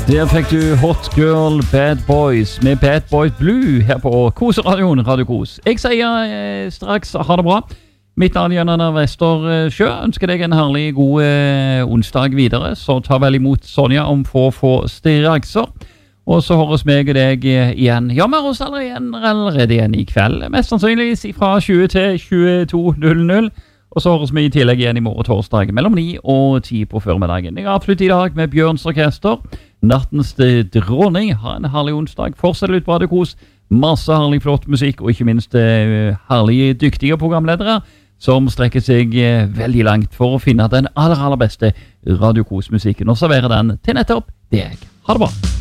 Der fikk du Hot Girl Bad Boys med Bad Boys Blue her på Koseradioen, Radio Kos. Jeg sier straks ha det bra. Mitt navn er Jan Vestersjø. Ønsker deg en herlig god onsdag videre. Så ta vel imot Sonja om få strakser. Og så høres meg og deg igjen. Ja, vi høres allerede igjen i kveld. Mest sannsynligvis fra 20 til 22.00. Og så høres vi i tillegg igjen i morgen torsdag mellom 9 og 10 på førmiddagen. Jeg har avsluttet i dag med Bjørns Orkester. Nattens dronning. Ha en herlig onsdag. Fortsett litt bra, det kos. Masse herlig flott musikk, og ikke minst herlige, dyktige programledere som strekker seg veldig langt for å finne den aller beste radiokosmusikken og servere den til nettopp deg. Ha det bra!